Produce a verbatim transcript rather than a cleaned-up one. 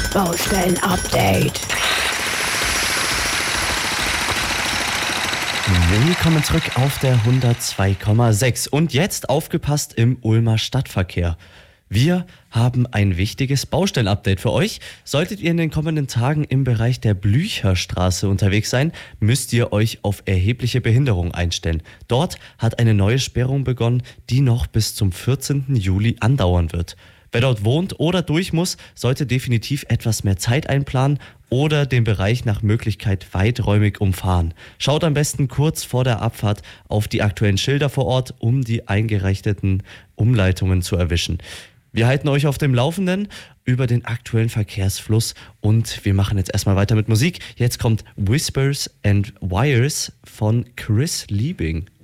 Baustellen-Update. Willkommen zurück auf der hundertzwei Komma sechs. Und jetzt aufgepasst im Ulmer Stadtverkehr. Wir haben ein wichtiges Baustellen-Update für euch. Solltet ihr in den kommenden Tagen im Bereich der Blücherstraße unterwegs sein, müsst ihr euch auf erhebliche Behinderung einstellen. Dort hat eine neue Sperrung begonnen, die noch bis zum vierzehnten Juli andauern wird. Wer dort wohnt oder durch muss, sollte definitiv etwas mehr Zeit einplanen oder den Bereich nach Möglichkeit weiträumig umfahren. Schaut am besten kurz vor der Abfahrt auf die aktuellen Schilder vor Ort, um die eingerichteten Umleitungen zu erwischen. Wir halten euch auf dem Laufenden über den aktuellen Verkehrsfluss und wir machen jetzt erstmal weiter mit Musik. Jetzt kommt Whispers and Wires von Chris Liebing.